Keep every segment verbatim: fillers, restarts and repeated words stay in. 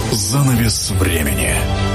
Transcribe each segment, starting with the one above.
Занавес времени.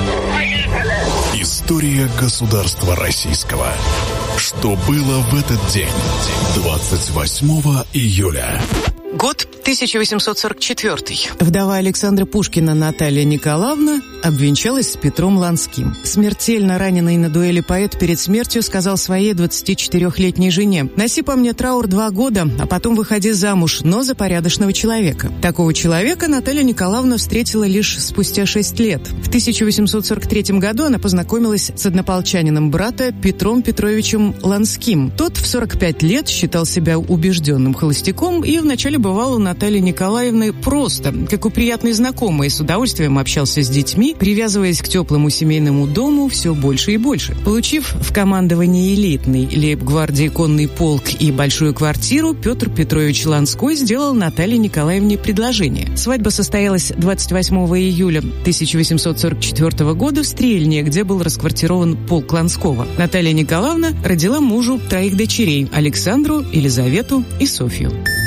История государства российского. Что было в этот день, двадцать восьмого июля? Год тысяча восемьсот сорок четвёртый. Вдова Александра Пушкина Наталья Николаевна обвенчалась с Петром Ланским. Смертельно раненый на дуэли поэт перед смертью сказал своей двадцатичетырёхлетней жене: «Носи по мне траур два года, а потом выходи замуж, но за порядочного человека». Такого человека Наталья Николаевна встретила лишь спустя шесть лет. В тысяча восемьсот сорок третьем году она познакомилась с однополчанином брата Петром Петровичем Ланским. Тот в сорок пять лет считал себя убежденным холостяком и вначале бывал у Натальи Николаевны просто, как у приятной знакомой, с удовольствием общался с детьми, привязываясь к теплому семейному дому все больше и больше. Получив в командовании элитный лейб-гвардии конный полк и большую квартиру, Петр Петрович Ланской сделал Наталье Николаевне предложение. Свадьба состоялась двадцать восьмого июля тысяча восемьсот сорок четвёртого года в Стрельне, где был расквартирован полк Ланского. Наталья Николаевна родила мужу троих дочерей – Александру, Елизавету и Софью.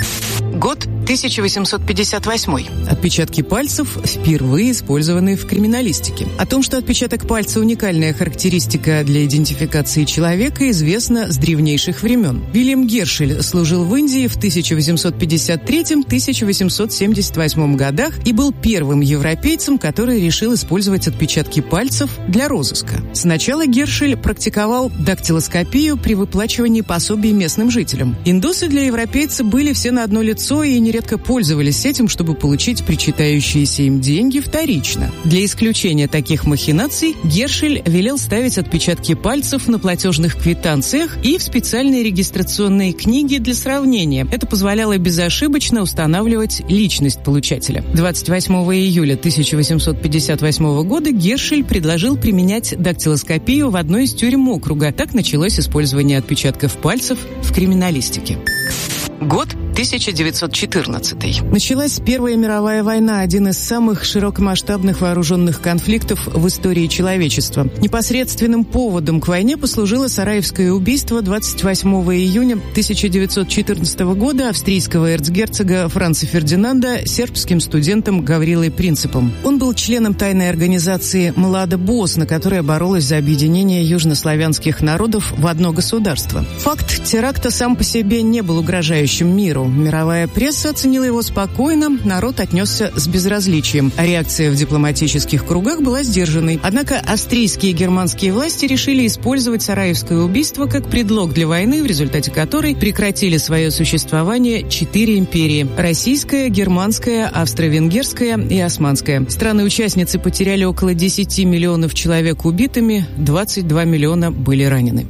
Год тысяча восемьсот пятьдесят восьмой. Отпечатки пальцев впервые использованы в криминалистике. О том, что отпечаток пальца – уникальная характеристика для идентификации человека, известно с древнейших времен. Вильям Гершель служил в Индии в тысяча восемьсот пятьдесят третьем — тысяча восемьсот семьдесят восьмом годах и был первым европейцем, который решил использовать отпечатки пальцев для розыска. Сначала Гершель практиковал дактилоскопию при выплачивании пособий местным жителям. Индусы для европейца были все на одно лицо и нередко пользовались этим, чтобы получить причитающиеся им деньги вторично. Для исключения таких махинаций Гершель велел ставить отпечатки пальцев на платежных квитанциях и в специальные регистрационные книги для сравнения. Это позволяло безошибочно устанавливать личность получателя. двадцать восьмого июля тысяча восемьсот пятьдесят восьмого года Гершель предложил применять дактилоскопию в одной из тюрем округа. Так началось использование отпечатков пальцев в криминалистике. Год тысяча девятьсот четырнадцатый. Началась Первая мировая война, один из самых широкомасштабных вооруженных конфликтов в истории человечества. Непосредственным поводом к войне послужило Сараевское убийство двадцать восьмого июня тысяча девятьсот четырнадцатого года австрийского эрцгерцога Франца Фердинанда сербским студентом Гаврилой Принципом. Он был членом тайной организации «Млада Босна», которая боролась за объединение южнославянских народов в одно государство. Факт теракта сам по себе не был угрожающим миру. Мировая пресса оценила его спокойно, народ отнесся с безразличием, а реакция в дипломатических кругах была сдержанной. Однако австрийские и германские власти решили использовать Сараевское убийство как предлог для войны, в результате которой прекратили свое существование четыре империи – российская, германская, австро-венгерская и османская. Страны-участницы потеряли около десяти миллионов человек убитыми, двадцать два миллиона были ранены.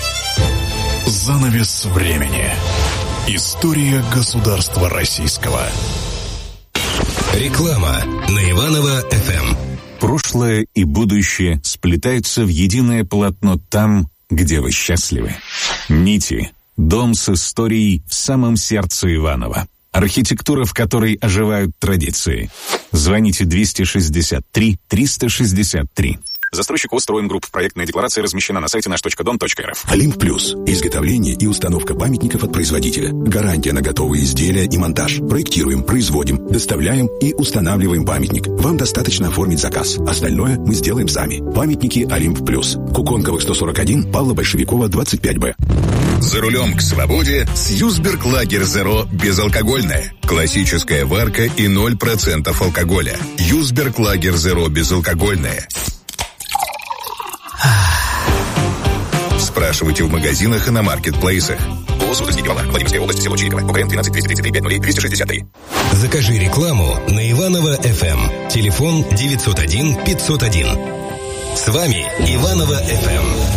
Занавес времени. История государства российского. Реклама на Иваново эф эм. Прошлое и будущее сплетаются в единое полотно там, где вы счастливы. Нити. Дом с историей в самом сердце Иваново. Архитектура, в которой оживают традиции. Звоните двести шестьдесят три триста шестьдесят три. Застройщик устроен групп. Проектная декларация размещена на сайте наш точка дом точка эр эф. Олимп Плюс. Изготовление и установка памятников от производителя. Гарантия на готовые изделия и монтаж. Проектируем, производим, доставляем и устанавливаем памятник. Вам достаточно оформить заказ. Остальное мы сделаем сами. Памятники Олимп Плюс. Куконковых сто сорок один, Павла Большевикова двадцать пять бэ. За рулем к свободе с Юсберг Лагер Зеро безалкогольное. Классическая варка и ноль процентов алкоголя. Юсберг Лагер Зеро безалкогольное. Спрашивайте в магазинах и на маркетплейсах. ГОС Утоснигивала. Владимирская область, село Чириково. УКН тринадцать двести тридцать три пять ноль двести шестьдесят три. Закажи рекламу на Иваново эф эм. Телефон девятьсот один пятьсот один. С вами Иваново эф эм.